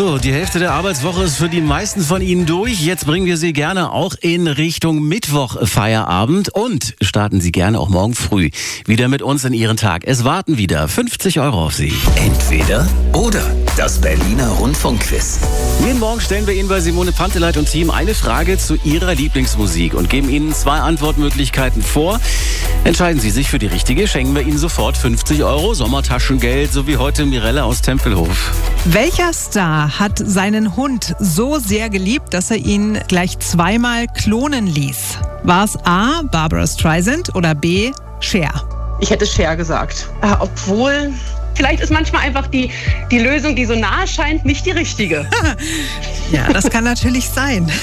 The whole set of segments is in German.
So, die Hälfte der Arbeitswoche ist für die meisten von Ihnen durch. Jetzt bringen wir Sie gerne auch in Richtung Mittwoch-Feierabend und starten Sie gerne auch morgen früh wieder mit uns in Ihren Tag. Es warten wieder 50 € auf Sie. Entweder oder. Das Berliner Rundfunkquiz. Jeden Morgen stellen wir Ihnen bei Simone Panteleit und Team eine Frage zu Ihrer Lieblingsmusik und geben Ihnen 2 Antwortmöglichkeiten vor. Entscheiden Sie sich für die richtige, schenken wir Ihnen sofort 50 €, Sommertaschengeld, so wie heute Mirella aus Tempelhof. Welcher Star hat seinen Hund so sehr geliebt, dass er ihn gleich 2-mal klonen ließ? War es A. Barbra Streisand oder B. Cher? Ich hätte Cher gesagt. Obwohl, vielleicht ist manchmal einfach die Lösung, die so nahe scheint, nicht die richtige. Ja, das kann natürlich sein.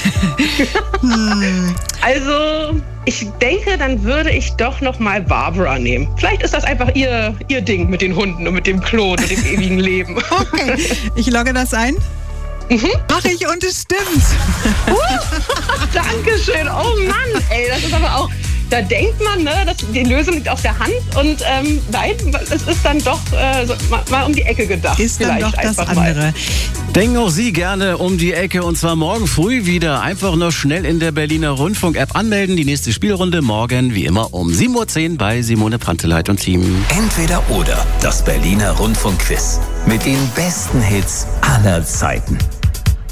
Also, ich denke, dann würde ich doch noch mal Barbara nehmen. Vielleicht ist das einfach ihr Ding mit den Hunden und mit dem Klon und dem ewigen Leben. Okay, ich logge das ein. Mach ich und es stimmt. Dankeschön. Oh Mann, ey, das ist aber auch... Da denkt man, ne, die Lösung liegt auf der Hand und nein, es ist dann doch mal um die Ecke gedacht. Ist dann doch das andere. Denken auch Sie gerne um die Ecke und zwar morgen früh wieder. Einfach noch schnell in der Berliner Rundfunk-App anmelden. Die nächste Spielrunde morgen wie immer um 7:10 Uhr bei Simone Panteleit und Team. Entweder oder. Das Berliner Rundfunkquiz. Mit den besten Hits aller Zeiten.